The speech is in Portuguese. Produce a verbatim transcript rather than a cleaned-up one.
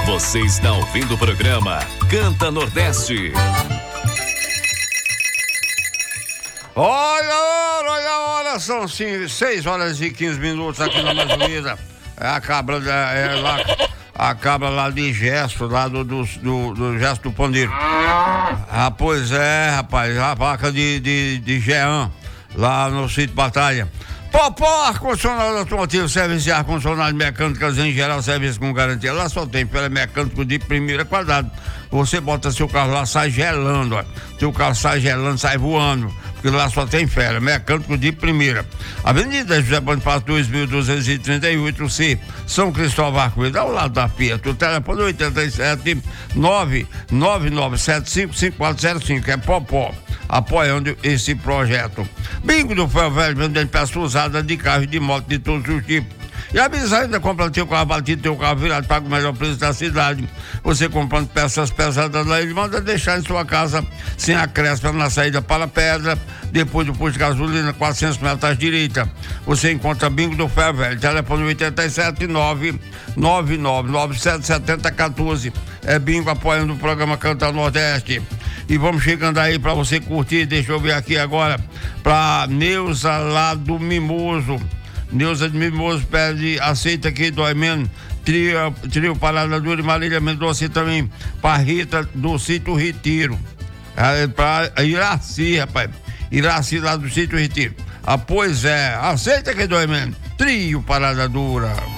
Você está ouvindo o programa Canta Nordeste. Olha a hora, olha a hora, são seis horas e quinze minutos aqui na Mazulida. É a cabra, da, é lá, a cabra lá de Gesto, lá do, do, do, do Gesto do Pondeiro. Ah, pois é, rapaz, a vaca de, de, de Jean, lá no sítio Batalha. Popó, ar-condicionado automotivo, serviço de ar-condicionado mecânicas em geral, serviço com garantia. Lá só tem pela mecânico de primeira qualidade. Você bota seu carro lá, sai gelando, ó. Seu carro sai gelando, sai voando. Porque lá só tem fera, mecânico de primeira. Avenida José Bonifácio dois mil duzentos e trinta e oito C, São Cristóvão Arco-Íris, ao lado da Fiat. O telefone oito sete nove nove nove sete cinco cinco quatro zero cinco, é Popó, apoiando esse projeto. Bingo do Ferro Velho, vendendo peça usada de carro e de moto de todos os tipos. E a Bisa ainda compra teu carro batido, teu carro virado, paga o melhor preço da cidade. Você comprando peças pesadas lá, ele manda deixar em sua casa sem acréscimo na saída para a Pedra, depois do posto de gasolina, quatrocentos metros à direita. Você encontra Bingo do Ferro Velho, telefone oito sete nove nove nove nove sete sete zero um quatro. É Bingo apoiando o programa Canta Nordeste. E vamos chegando aí para você curtir. Deixa eu ver aqui agora para Neuza lá do Mimoso. Neuza de Mimoso pede, aceita aqui, dói menos. Trio, trio Parada Dura e Marília Mendonça e também para Rita do Sítio Retiro. É, para Iraci, rapaz. Iraci lá do Sítio Retiro. Ah, pois é, aceita que dói menos. Trio Parada Dura.